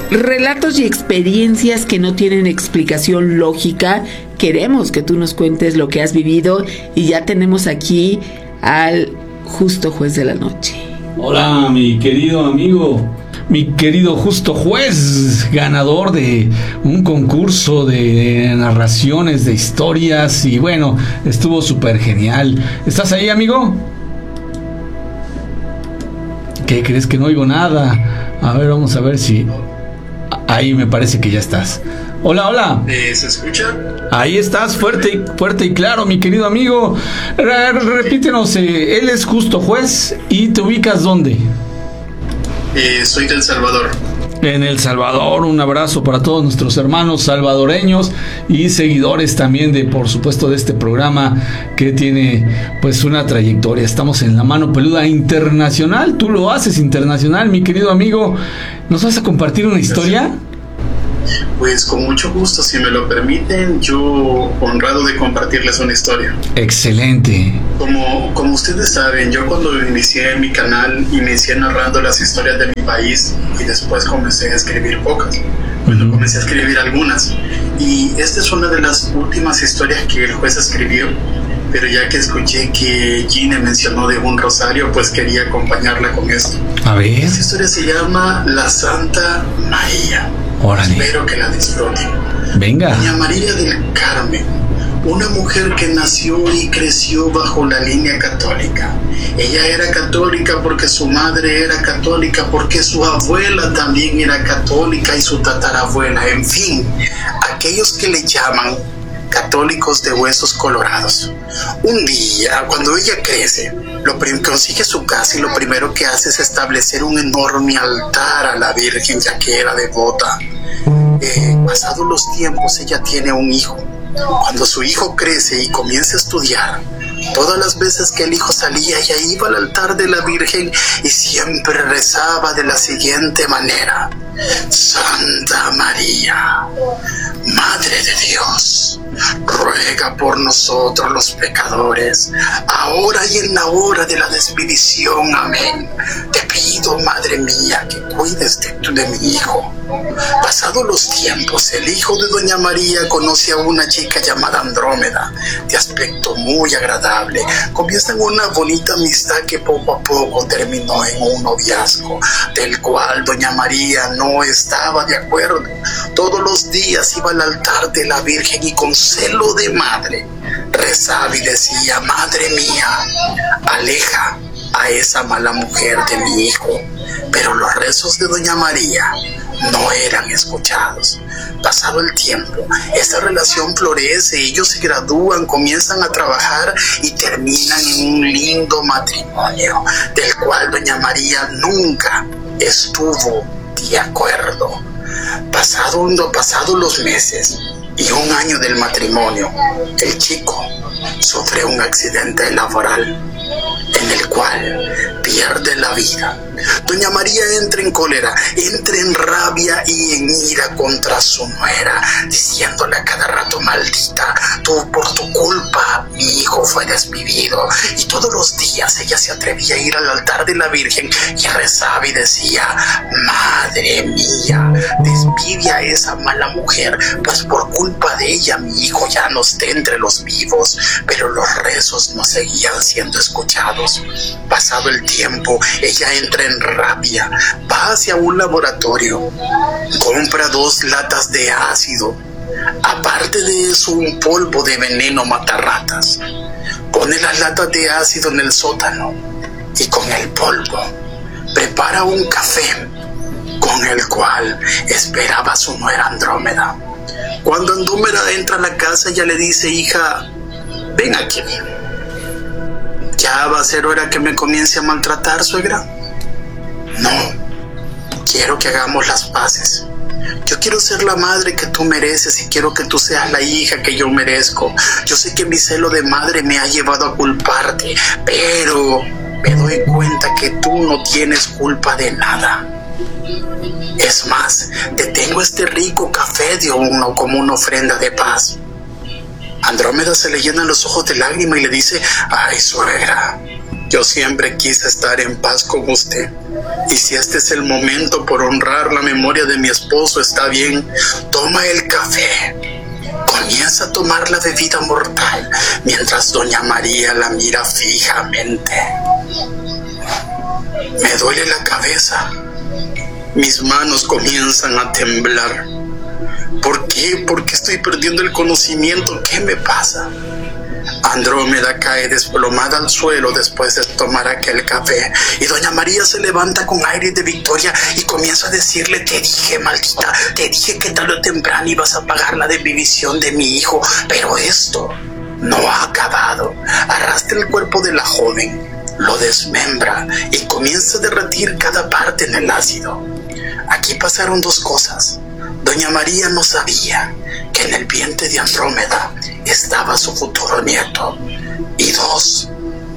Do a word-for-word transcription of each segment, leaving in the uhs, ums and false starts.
relatos y experiencias que no tienen explicación lógica. Queremos que tú nos cuentes lo que has vivido y ya tenemos aquí al justo juez de la noche. Hola, mi querido amigo, mi querido justo juez, ganador de un concurso de narraciones de historias y bueno, estuvo súper genial. ¿Estás ahí, amigo? ¿Qué crees que no oigo nada? A ver, vamos a ver si... Ahí me parece que ya estás. Hola, hola. Eh, ¿Se escucha? Ahí estás, fuerte y, fuerte y claro, mi querido amigo. R- repítenos, eh, él es justo juez y te ubicas ¿dónde? Eh, soy del Salvador. En El Salvador, un abrazo para todos nuestros hermanos salvadoreños y seguidores también de, por supuesto, de este programa que tiene pues una trayectoria. Estamos en La Mano Peluda Internacional, tú lo haces internacional, mi querido amigo. ¿Nos vas a compartir una historia? Pues con mucho gusto, si me lo permiten, yo honrado de compartirles una historia. Excelente. Como, como ustedes saben, yo cuando inicié mi canal, inicié narrando las historias de mi país y después comencé a escribir pocas. Bueno, comencé a escribir algunas. Y esta es una de las últimas historias que el juez escribió, pero ya que escuché que Gine mencionó de un rosario, pues quería acompañarla con esto. A ver. Esta historia se llama La Santa María. Órale. Espero que la disfruten. Venga. Doña María del Carmen, una mujer que nació y creció bajo la línea católica. Ella era católica porque su madre era católica, porque su abuela también era católica y su tatarabuela. En fin, aquellos que le llaman católicos de huesos colorados. Un día, cuando ella crece, lo prim- consigue su casa y lo primero que hace es establecer un enorme altar a la Virgen, ya que era devota. Eh, pasados los tiempos, ella tiene un hijo. Cuando su hijo crece y comienza a estudiar, todas las veces que el hijo salía, ella iba al altar de la Virgen y siempre rezaba de la siguiente manera: Santa María, Madre de Dios, ruega por nosotros los pecadores, ahora y en la hora de la despedición. Amén. Te pido, Madre mía, que cuides de, tu, de mi hijo. Pasados los tiempos, el hijo de Doña María conoce a una chica llamada Andrómeda, de aspecto muy agradable. Comienzan una bonita amistad que poco a poco terminó en un noviazgo, del cual Doña María no estaba de acuerdo. Todos los días iba al altar de la Virgen y con celo de madre rezaba y decía: Madre mía, aleja a esa mala mujer de mi hijo. Pero los rezos de Doña María no eran escuchados. Pasado el tiempo, esta relación florece, ellos se gradúan, comienzan a trabajar y terminan en un lindo matrimonio, del cual Doña María nunca estuvo de acuerdo. Pasado, pasado los meses y un año del matrimonio, el chico sufre un accidente laboral en el cual pierde la vida. Doña María entra en cólera, entra en rabia y en ira contra su nuera, diciéndole a cada rato: maldita, tú por tu culpa mi hijo fue despedido. Y todos los días ella se atrevía a ir al altar de la Virgen y rezaba y decía: Madre mía, despide a esa mala mujer, pues por culpa de ella mi hijo ya no esté entre los vivos. Pero los rezos no seguían siendo escuchados. Pasado el tiempo, ella entra en rabia, va hacia un laboratorio, compra dos latas de ácido, aparte de eso un polvo de veneno matarratas, pone las latas de ácido en el sótano y con el polvo prepara un café con el cual esperaba a su nuera Andrómeda. Cuando Andrómeda entra a la casa, ella le dice: hija, ven aquí, ¿ya va a ser hora que me comience a maltratar, suegra? No, quiero que hagamos las paces. Yo quiero ser la madre que tú mereces y quiero que tú seas la hija que yo merezco. Yo sé que mi celo de madre me ha llevado a culparte, pero me doy cuenta que tú no tienes culpa de nada. Es más, te tengo este rico café de uno como una ofrenda de paz. Andrómeda se le llenan los ojos de lágrima y le dice: ay, suegra, Yo siempre quise estar en paz con usted. Y si este es el momento por honrar la memoria de mi esposo, está bien. Toma el café. Comienza a tomar la bebida mortal mientras doña María la mira fijamente. Me duele la cabeza. Mis manos comienzan a temblar. ¿Por qué? ¿Por qué estoy perdiendo el conocimiento? ¿Qué me pasa? Andrómeda cae desplomada al suelo después de tomar aquel café, y doña María se levanta con aire de victoria y comienza a decirle: te dije, maldita, te dije que tarde o temprano ibas a pagar la división de mi hijo, pero esto no ha acabado. Arrastra el cuerpo de la joven, lo desmembra y comienza a derretir cada parte en el ácido. Aquí pasaron dos cosas. Doña María no sabía que en el vientre de Andrómeda estaba su futuro nieto. Y dos,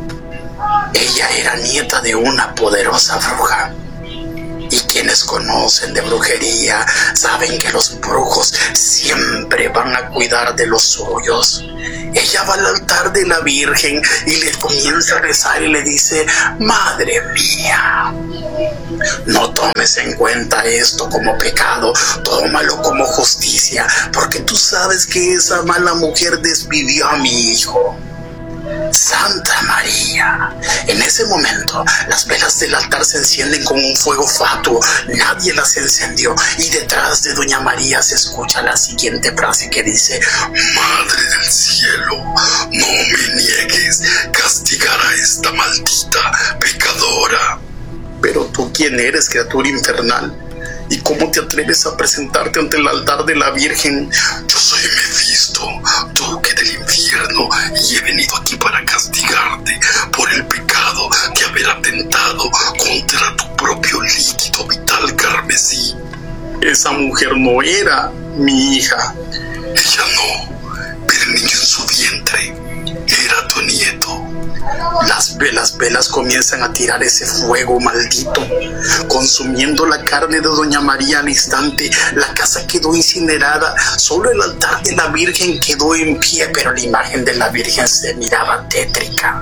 ella era nieta de una poderosa bruja. Y quienes conocen de brujería saben que los brujos siempre van a cuidar de los suyos. Ella va al altar de la Virgen y le comienza a rezar y le dice: Madre mía, no tomes en cuenta esto como pecado, tómalo como justicia, porque tú sabes que esa mala mujer desvivió a mi hijo. Santa María. En ese momento las velas del altar se encienden con un fuego fatuo. Nadie las encendió y detrás de doña María se escucha la siguiente frase que dice: Madre del cielo, no me niegues castigar a esta maldita pecadora. Pero tú, ¿quién eres, criatura infernal? ¿Y cómo te atreves a presentarte ante el altar de la Virgen? Yo soy Mefisto, duque del infierno, y he venido aquí para castigarte por el pecado de haber atentado contra tu propio líquido vital carmesí. Esa mujer no era mi hija. Ella no, pero el niño en su vientre era tu nieto. Las velas, velas comienzan a tirar ese fuego maldito, consumiendo la carne de doña María al instante. La casa quedó incinerada, solo el altar de la Virgen quedó en pie, pero la imagen de la Virgen se miraba tétrica.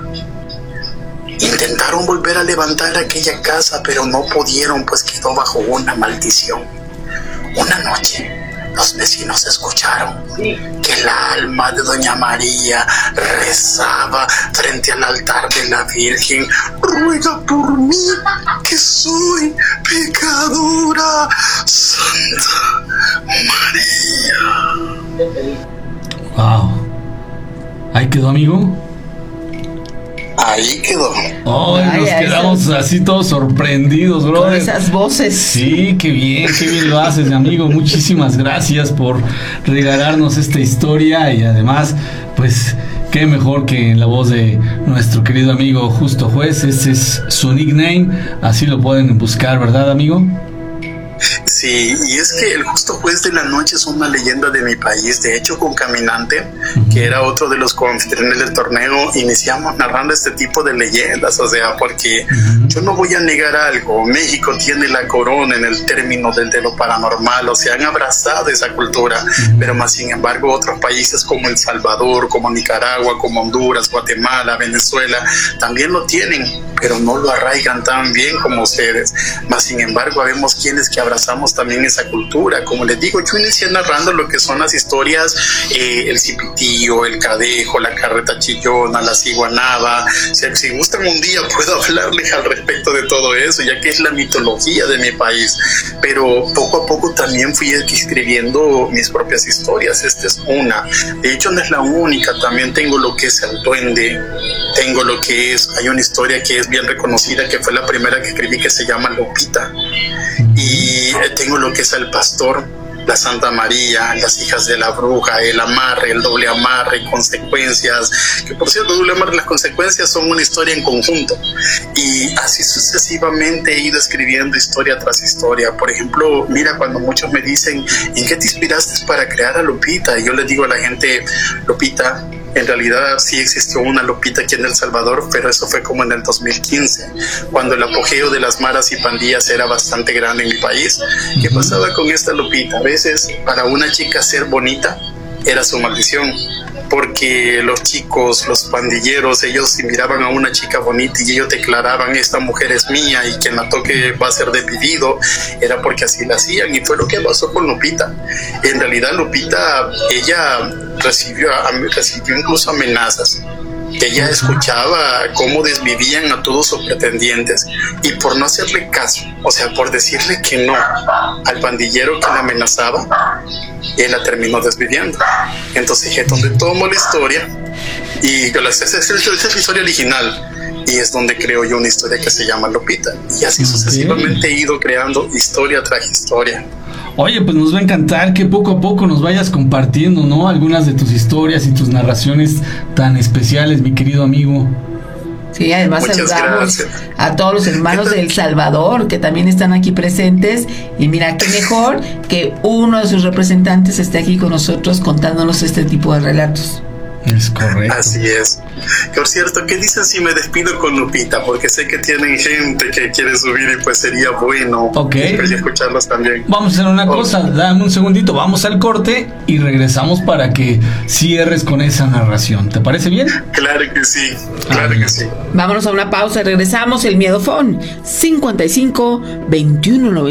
Intentaron volver a levantar aquella casa, pero no pudieron, pues quedó bajo una maldición. Una noche, los vecinos escucharon que el alma de doña María rezaba frente al altar de la Virgen: ruega por mí, que soy pecadora, Santa María. Wow. ¿Ahí quedó, amigo? Ahí quedó. Oh, Ay, nos quedamos esas, así todos sorprendidos, bro. con esas voces. Sí, qué bien, qué bien lo haces, amigo. Muchísimas gracias por regalarnos esta historia y además, pues, qué mejor que en la voz de nuestro querido amigo Justo Juez. Ese es su nickname, así lo pueden buscar, ¿verdad, amigo? Sí, y es que el Justo Juez de la Noche es una leyenda de mi país. De hecho, con Caminante, uh-huh, que era otro de los coanfitriones del torneo, iniciamos narrando este tipo de leyendas. O sea, porque uh-huh, yo no voy a negar algo. México tiene la corona en el término del, de lo paranormal. O sea, han abrazado esa cultura. Uh-huh. Pero más sin embargo, otros países como El Salvador, como Nicaragua, como Honduras, Guatemala, Venezuela, también lo tienen, pero no lo arraigan tan bien como ustedes. Más sin embargo, vemos quienes que abrazamos también esa cultura. Como les digo, yo inicié narrando lo que son las historias, eh, el cipitío, el cadejo, la carreta chillona, la ciguanaba. O sea, si gustan un día puedo hablarles al respecto de todo eso, ya que es la mitología de mi país. Pero poco a poco también fui escribiendo mis propias historias. Esta es una. De hecho, no es la única. También tengo lo que es el duende. Tengo lo que es, hay una historia que es bien reconocida, que fue la primera que escribí, que se llama Lupita. Y tengo lo que es el pastor, la Santa María, las hijas de la bruja, el amarre, el doble amarre, consecuencias, que por cierto, doble amarre y las consecuencias son una historia en conjunto. Y así sucesivamente he ido escribiendo historia tras historia. Por ejemplo, mira, cuando muchos me dicen, ¿en qué te inspiraste para crear a Lupita? Y yo les digo a la gente, Lupita, en realidad sí existió una Lupita aquí en El Salvador, pero eso fue como en el dos mil quince, cuando el apogeo de las maras y pandillas era bastante grande en mi país. ¿Qué pasaba con esta Lupita? A veces, para una chica ser bonita, era su maldición, porque los chicos, los pandilleros, ellos si miraban a una chica bonita y ellos declaraban esta mujer es mía y quien la toque va a ser desvivido, era porque así la hacían, y fue lo que pasó con Lupita. En realidad Lupita, ella recibió, recibió incluso amenazas. Ella escuchaba cómo desvivían a todos sus pretendientes, y por no hacerle caso, o sea, por decirle que no al pandillero que la amenazaba, él la terminó desviviendo. Entonces es donde tomo la historia, y esa es, es, es la historia original, y es donde creo yo una historia que se llama Lupita, y así sucesivamente he ido creando historia tras historia. Oye, pues nos va a encantar que poco a poco nos vayas compartiendo, ¿no? Algunas de tus historias y tus narraciones tan especiales, mi querido amigo. Sí, además Muchas saludamos gracias a todos los hermanos de El Salvador que también están aquí presentes, y mira qué mejor que uno de sus representantes esté aquí con nosotros contándonos este tipo de relatos. Es correcto. Así es. Por cierto, ¿qué dicen si me despido con Lupita? Porque sé que tienen gente que quiere subir y pues sería bueno Ok. escucharlos también. Vamos a hacer una Oh. cosa, dame un segundito, vamos al corte y regresamos para que cierres con esa narración. ¿Te parece bien? Claro que sí, claro Ah, que sí. Vámonos a una pausa y regresamos. El Miedofón cincuenta y cinco veintiuno noventa